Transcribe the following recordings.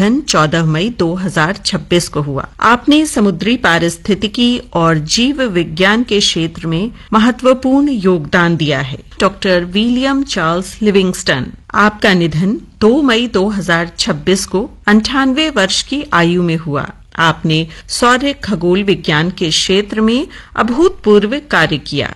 निधन 14 मई 2026 को हुआ। आपने समुद्री पारिस्थितिकी और जीव विज्ञान के क्षेत्र में महत्वपूर्ण योगदान दिया है। डॉक्टर विलियम चार्ल्स लिविंगस्टन, आपका निधन 2 मई 2026 को 98 वर्ष की आयु में हुआ। आपने सौर खगोल विज्ञान के क्षेत्र में अभूतपूर्व कार्य किया।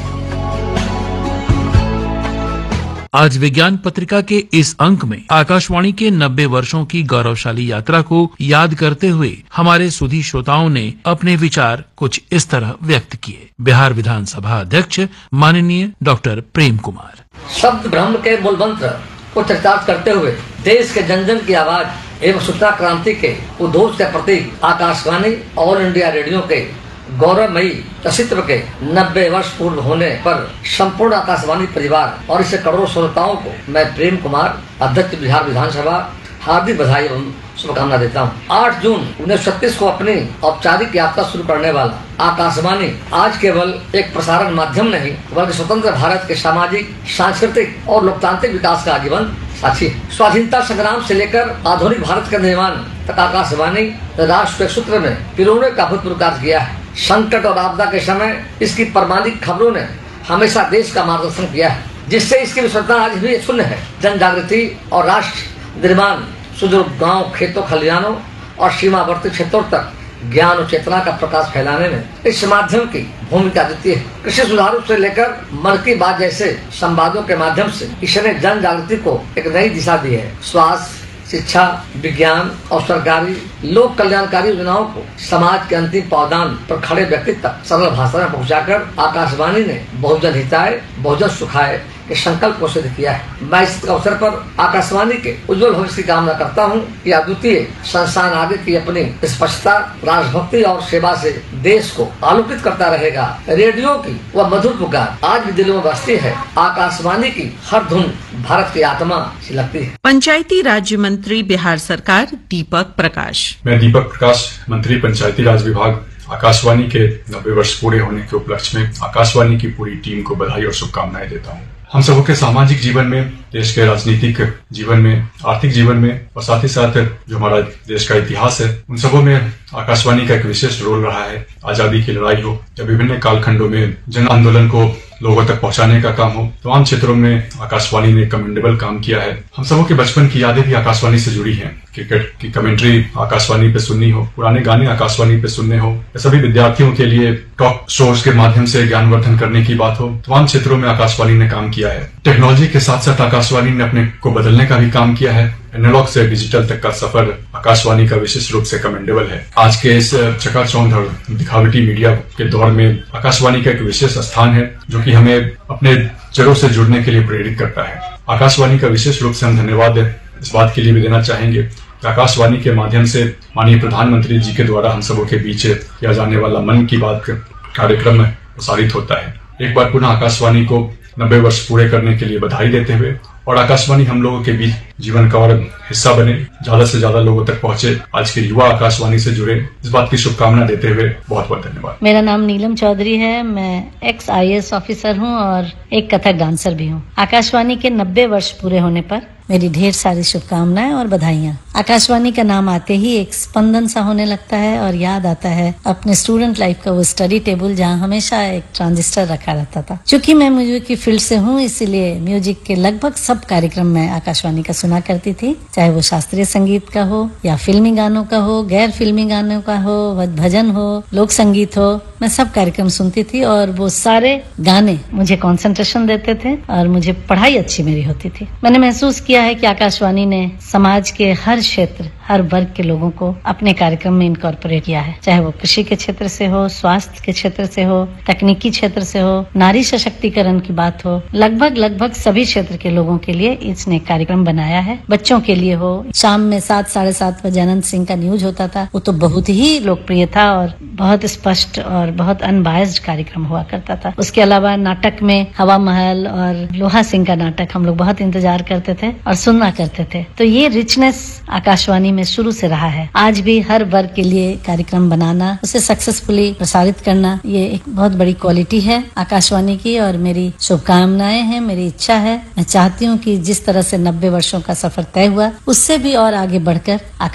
आज विज्ञान पत्रिका के इस अंक में आकाशवाणी के 90 वर्षों की गौरवशाली यात्रा को याद करते हुए हमारे सुधी श्रोताओं ने अपने विचार कुछ इस तरह व्यक्त किए। बिहार विधानसभा अध्यक्ष माननीय डॉक्टर प्रेम कुमार। शब्द ब्रह्म के मूल मंत्र को चरितार्थ करते हुए देश के जन जन की आवाज एवं सूचना क्रांति के उद्घोष के प्रतीक आकाशवाणी ऑल इंडिया रेडियो के गौरवमयी अस्तित्व के 90 वर्ष पूर्ण होने पर संपूर्ण आकाशवाणी परिवार और इससे करोड़ों श्रोताओं को मैं प्रेम कुमार, अध्यक्ष बिहार विधानसभा, हार्दिक बधाई एवं शुभकामना देता हूँ। 8 जून 1936 को अपनी औपचारिक यात्रा शुरू करने वाला आकाशवाणी आज केवल एक प्रसारण माध्यम नहीं बल्कि स्वतंत्र भारत के सामाजिक, सांस्कृतिक और लोकतांत्रिक विकास का आजीवन साथी है। स्वाधीनता संग्राम से लेकर आधुनिक भारत के निर्माण तक आकाशवाणी राष्ट्र के सूत्र में पिरोने का अभूतपूर्व कार्य किया है। संकट और आपदा के समय इसकी प्रामाणिक खबरों ने हमेशा देश का मार्गदर्शन किया है, जिससे इसकी विशेषता आज भी शून्य है। जन जागृति और राष्ट्र निर्माण सुदूर गांव, खेतों, खलिहानों और सीमावर्ती क्षेत्रों तक ज्ञान और चेतना का प्रकाश फैलाने में इस माध्यम की भूमिका अद्वितीय है। कृषि सुधारों से लेकर मन की बात जैसे संवादों के माध्यम से इसने जन जागृति को एक नई दिशा दी है। स्वास्थ्य, शिक्षा, विज्ञान और सरकारी लोक कल्याणकारी योजनाओं को समाज के अंतिम पावदान पर खड़े व्यक्ति तक सरल भाषा में पहुंचाकर आकाशवाणी ने बहुजन हिताय बहुजन सुखाय के संकल्प को सिद्ध किया है। मैं इस अवसर पर आकाशवाणी के उज्जवल भविष्य की कामना करता हूं कि अद्वितीय संस्थान आगे की अपनी स्पष्टता, राष्ट्रभक्ति और सेवा से देश को आलोकित करता रहेगा। रेडियो की वह मधुर पुकार आज भी दिलों में बसती है। आकाशवाणी की हर धुन भारत की आत्मा से लगती है। पंचायती राज्य मंत्री बिहार सरकार दीपक प्रकाश। मैं दीपक प्रकाश, मंत्री पंचायती राज विभाग, आकाशवाणी के 90 वर्ष पूरे होने के उपलक्ष्य में आकाशवाणी की पूरी टीम को बधाई और शुभकामनाएं देता हूं। हम सबों के सामाजिक जीवन में, देश के राजनीतिक जीवन में, आर्थिक जीवन में और साथ ही साथ जो हमारा देश का इतिहास है, उन सबों में आकाशवाणी का एक विशेष रोल रहा है। आजादी की लड़ाई हो या विभिन्न कालखंडों में जन आंदोलन को लोगों तक पहुंचाने का काम हो, तमाम क्षेत्रों में आकाशवाणी ने कमेंडेबल काम किया है। हम सबों के बचपन की यादें भी आकाशवाणी से जुड़ी हैं। क्रिकेट की कमेंट्री आकाशवाणी पे सुननी हो, पुराने गाने आकाशवाणी पे सुनने हो, सभी विद्यार्थियों के लिए टॉक शोज के माध्यम से ज्ञानवर्धन करने की बात हो, तमाम क्षेत्रों में आकाशवाणी ने काम किया है। टेक्नोलॉजी के साथ साथ आकाशवाणी ने अपने को बदलने का भी काम किया है। एनालॉग से डिजिटल तक का सफर आकाशवाणी का विशेष रूप से कमेंडेबल है। आज के इस चकाचौंध और दिखावटी मीडिया के दौर में आकाशवाणी का एक विशेष स्थान है, जो कि हमें अपने जड़ों से जुड़ने के लिए प्रेरित करता है। आकाशवाणी का विशेष रूप से हम धन्यवाद इस बात के लिए भी देना चाहेंगे कि आकाशवाणी के माध्यम से माननीय प्रधानमंत्री जी के द्वारा हम सबों के बीच किया जाने वाला मन की बात कार्यक्रम प्रसारित होता है। एक बार पुनः आकाशवाणी को 90 वर्ष पूरे करने के लिए बधाई देते हुए और आकाशवाणी हम लोगों के बीच जीवन का और हिस्सा बने, ज्यादा से ज्यादा लोगों तक पहुंचे, आज के युवा आकाशवाणी से जुड़े, इस बात की शुभकामना देते हुए बहुत बहुत धन्यवाद। मेरा नाम नीलम चौधरी है। मैं एक्स IAS ऑफिसर हूं और एक कथक डांसर भी हूं। आकाशवाणी के 90 वर्ष पूरे होने पर मेरी ढेर सारी शुभकामनाएं और बधाइयां। आकाशवाणी का नाम आते ही एक स्पंदन सा होने लगता है और याद आता है अपने स्टूडेंट लाइफ का वो स्टडी टेबल जहां हमेशा एक ट्रांजिस्टर रखा रहता था। चूंकि मैं म्यूजिक की फील्ड से हूं, इसीलिए म्यूजिक के लगभग सब कार्यक्रम मैं आकाशवाणी का सुना करती थी, चाहे वो शास्त्रीय संगीत का हो या फिल्मी गानों का हो, गैर फिल्मी गानों का हो, भजन हो, लोक संगीत हो, मैं सब कार्यक्रम सुनती थी और वो सारे गाने मुझे कंसंट्रेशन देते थे और मुझे पढ़ाई अच्छी मेरी होती थी। मैंने महसूस किया है कि आकाशवाणी ने समाज के हर क्षेत्र, हर वर्ग के लोगों को अपने कार्यक्रम में इनकॉर्पोरेट किया है, चाहे वो कृषि के क्षेत्र से हो, स्वास्थ्य के क्षेत्र से हो, तकनीकी क्षेत्र से हो, नारी सशक्तिकरण की बात हो, लगभग सभी क्षेत्र के लोगों के लिए इसने कार्यक्रम बनाया है। बच्चों के लिए हो, शाम में 7, 7:30 बजे अनंत सिंह का न्यूज होता था, वो तो बहुत ही लोकप्रिय था और बहुत स्पष्ट और बहुत अनबायस्ड कार्यक्रम हुआ करता था। उसके अलावा नाटक में हवा महल और लोहा सिंह का नाटक हम लोग बहुत इंतजार करते थे और सुनना करते थे। तो ये रिचनेस आकाशवाणी में शुरू से रहा है। आज भी हर वर्ग के लिए कार्यक्रम बनाना, उसे सक्सेसफुली प्रसारित करना, ये एक बहुत बड़ी क्वालिटी है आकाशवाणी की और मेरी शुभकामनाएं हैं, मेरी इच्छा है। मैं चाहती हूँ कि जिस तरह से 90 वर्षों का सफर तय हुआ, उससे भी और आगे बढ़कर